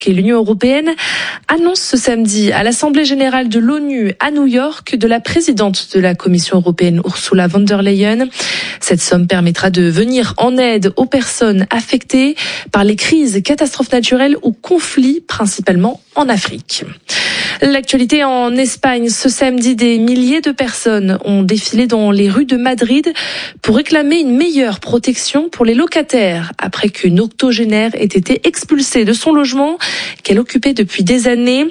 Et l'Union européenne annonce ce samedi à l'Assemblée générale de l'ONU à New York de la présidente de la Commission européenne Ursula von der Leyen. Cette somme permettra de venir en aide aux personnes affectées par les crises, catastrophes naturelles ou conflits, principalement en Afrique. L'actualité en Espagne, ce samedi, des milliers de personnes ont défilé dans les rues de Madrid pour réclamer une meilleure protection pour les locataires après qu'une octogénaire ait été expulsée de son logement qu'elle occupait depuis des années.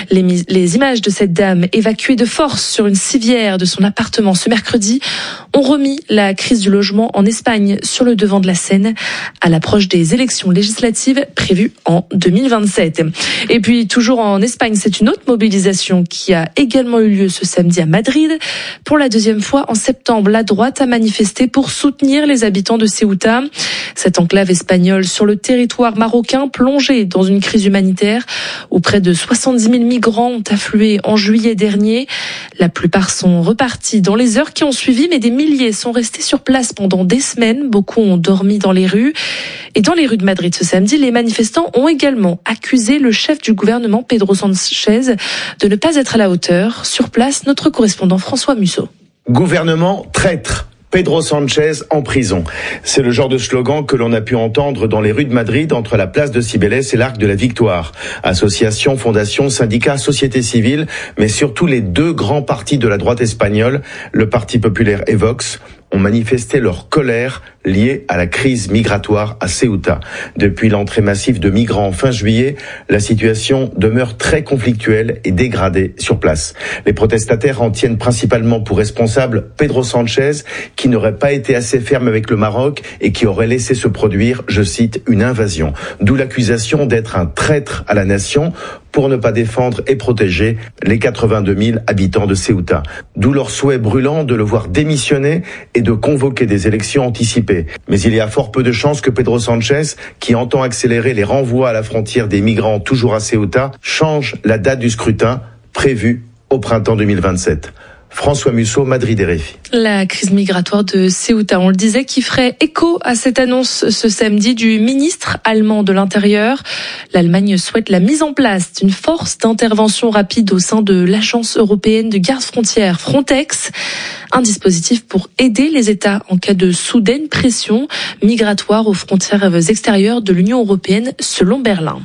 Les images de cette dame évacuée de force sur une civière de son appartement ce mercredi ont remis la crise du logement en Espagne sur le devant de la scène à l'approche des élections législatives prévues en 2027. Et puis, toujours en Espagne, c'est une autre mobilisation qui a également eu lieu ce samedi à Madrid. Pour la deuxième fois en septembre, la droite a manifesté pour soutenir les habitants de Ceuta. Cette enclave espagnole sur le territoire marocain plongée dans une crise humanitaire où près de 70 000 migrants ont afflué en juillet dernier. La plupart sont repartis dans les heures qui ont suivi, mais des milliers sont restés sur place pendant des semaines. Beaucoup ont dormi dans les rues. Et dans les rues de Madrid ce samedi, les manifestants ont également accusé le chef du gouvernement, Pedro Sánchez, de ne pas être à la hauteur. Sur place, notre correspondant François Musso. Gouvernement traître. Pedro Sánchez en prison. C'est le genre de slogan que l'on a pu entendre dans les rues de Madrid entre la place de Cibeles et l'Arc de la Victoire. Associations, fondations, syndicats, sociétés civiles, mais surtout les deux grands partis de la droite espagnole, le Parti populaire et Vox, ont manifesté leur colère liée à la crise migratoire à Ceuta. Depuis l'entrée massive de migrants fin juillet, la situation demeure très conflictuelle et dégradée sur place. Les protestataires en tiennent principalement pour responsable Pedro Sánchez, qui n'aurait pas été assez ferme avec le Maroc et qui aurait laissé se produire, je cite, une invasion. D'où l'accusation d'être un traître à la nation pour ne pas défendre et protéger les 82 000 habitants de Ceuta. D'où leur souhait brûlant de le voir démissionner et de convoquer des élections anticipées. Mais il y a fort peu de chances que Pedro Sánchez, qui entend accélérer les renvois à la frontière des migrants toujours à Ceuta, change la date du scrutin prévu au printemps 2027. François Musso, Madrid RFI. La crise migratoire de Ceuta, on le disait, qui ferait écho à cette annonce ce samedi du ministre allemand de l'Intérieur. L'Allemagne souhaite la mise en place d'une force d'intervention rapide au sein de l'Agence européenne de garde-frontières Frontex. Un dispositif pour aider les États en cas de soudaine pression migratoire aux frontières extérieures de l'Union européenne, selon Berlin.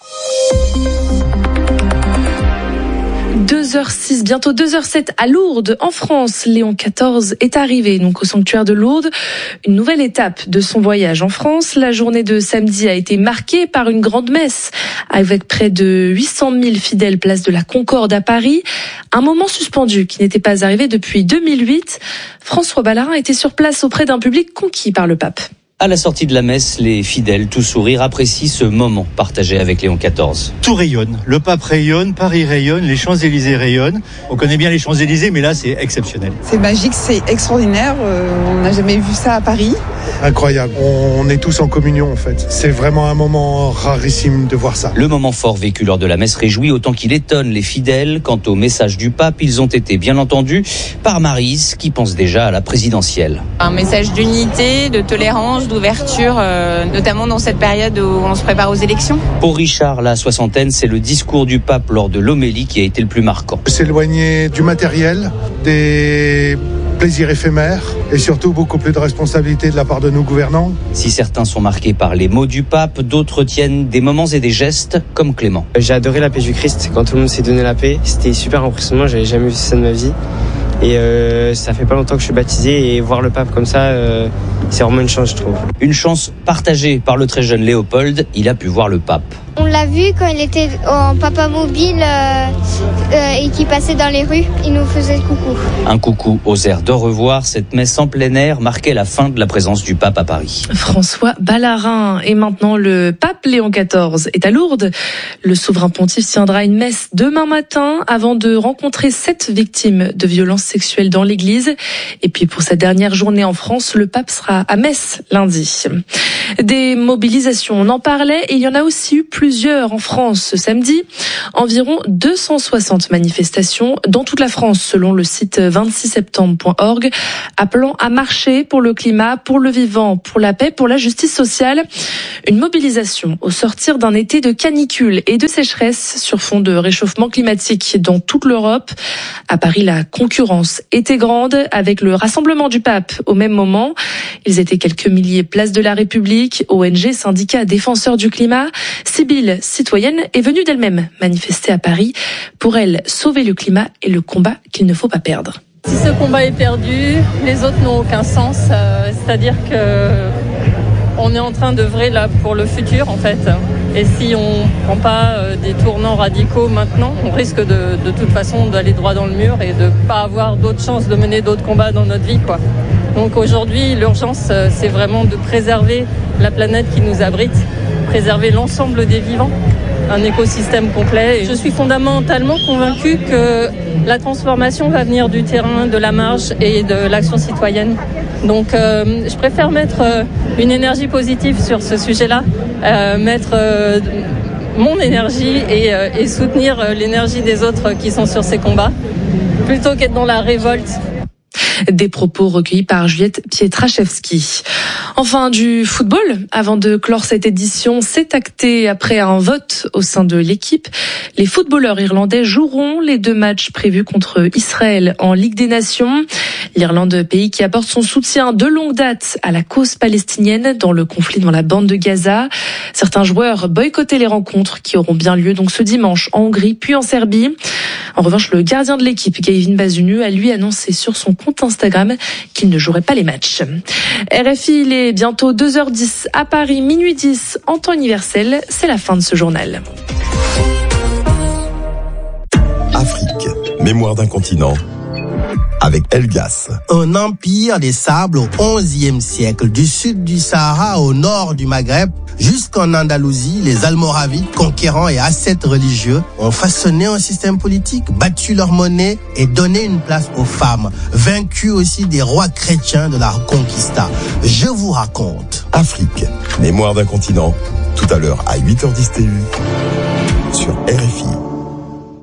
2h06, bientôt 2h07 à Lourdes, en France. Léon XIV est arrivé donc au sanctuaire de Lourdes. Une nouvelle étape de son voyage en France. La journée de samedi a été marquée par une grande messe avec près de 800 000 fidèles place de la Concorde à Paris. Un moment suspendu qui n'était pas arrivé depuis 2008. François Ballarin était sur place auprès d'un public conquis par le pape. À la sortie de la messe, les fidèles, tout sourire, apprécient ce moment partagé avec Léon XIV. Tout rayonne. Le pape rayonne, Paris rayonne, les Champs-Élysées rayonnent. On connaît bien les Champs-Élysées, mais là, c'est exceptionnel. C'est magique, c'est extraordinaire. On n'a jamais vu ça à Paris. Incroyable. On est tous en communion, en fait. C'est vraiment un moment rarissime de voir ça. Le moment fort vécu lors de la messe réjouit autant qu'il étonne les fidèles. Quant au message du pape, ils ont été bien entendus par Maryse, qui pense déjà à la présidentielle. Un message d'unité, de tolérance, d'ouverture, notamment dans cette période où on se prépare aux élections. Pour Richard, la soixantaine, c'est le discours du pape lors de l'homélie qui a été le plus marquant. S'éloigner du matériel, des plaisirs éphémères et surtout beaucoup plus de responsabilité de la part de nos gouvernants. Si certains sont marqués par les mots du pape, d'autres tiennent des moments et des gestes comme Clément. J'ai adoré la paix du Christ quand tout le monde s'est donné la paix. C'était super impressionnant, j'avais jamais vu ça de ma vie. Et ça fait pas longtemps que je suis baptisé et voir le pape comme ça, c'est vraiment une chance, je trouve. Une chance partagée par le très jeune Léopold, il a pu voir le pape. On l'a vu quand il était en papa mobile et qui passait dans les rues, il nous faisait coucou. Un coucou aux airs d'au revoir, cette messe en plein air marquait la fin de la présence du pape à Paris. François Ballarin. Et maintenant, le pape Léon XIV est à Lourdes. Le souverain pontife tiendra une messe demain matin avant de rencontrer 7 victimes de violences sexuelles dans l'église. Et puis pour sa dernière journée en France, le pape sera à Metz lundi. Des mobilisations, on en parlait, et il y en a aussi eu plusieurs plusieurs en France ce samedi. Environ 260 manifestations dans toute la France selon le site 26septembre.org, appelant à marcher pour le climat, pour le vivant, pour la paix, pour la justice sociale. Une mobilisation au sortir d'un été de canicule et de sécheresse sur fond de réchauffement climatique dans toute l'Europe. À Paris, la concurrence était grande avec le rassemblement du pape au même moment. Ils étaient quelques milliers place de la République, ONG, syndicats, défenseurs du climat. Sibylle, citoyenne, est venue d'elle-même manifester à Paris. Pour elle, sauver le climat est le combat qu'il ne faut pas perdre. Si ce combat est perdu, les autres n'ont aucun sens. C'est-à-dire que on est en train d'œuvrer là pour le futur en fait. Et si on prend pas des tournants radicaux maintenant, on risque de toute façon d'aller droit dans le mur et de pas avoir d'autres chances de mener d'autres combats dans notre vie, quoi. Donc aujourd'hui, l'urgence, c'est vraiment de préserver la planète qui nous abrite, préserver l'ensemble des vivants, un écosystème complet. Et je suis fondamentalement convaincue que la transformation va venir du terrain, de la marche et de l'action citoyenne. Donc je préfère mettre une énergie positive sur ce sujet-là, mettre mon énergie et soutenir l'énergie des autres qui sont sur ces combats, plutôt qu'être dans la révolte. Des propos recueillis par Juliette Pietraszewski. Enfin, du football. Avant de clore cette édition, c'est acté après un vote au sein de l'équipe. Les footballeurs irlandais joueront les 2 matchs prévus contre Israël en Ligue des Nations. L'Irlande, pays qui apporte son soutien de longue date à la cause palestinienne dans le conflit dans la bande de Gaza. Certains joueurs boycottaient les rencontres qui auront bien lieu donc ce dimanche en Hongrie puis en Serbie. En revanche, le gardien de l'équipe, Gavin Bazunu, a lui annoncé sur son compte Instagram qu'il ne jouerait pas les matchs. RFI, il est bientôt 2h10 à Paris, minuit 10 en temps universel. C'est la fin de ce journal. Afrique, mémoire d'un continent. Avec Elgas. Un empire des sables au XIe siècle, du sud du Sahara au nord du Maghreb, jusqu'en Andalousie, les Almoravides, conquérants et ascètes religieux, ont façonné un système politique, battu leur monnaie et donné une place aux femmes, vaincu aussi des rois chrétiens de la Reconquista. Je vous raconte. Afrique, mémoire d'un continent. Tout à l'heure à 8h10 TU sur RFI.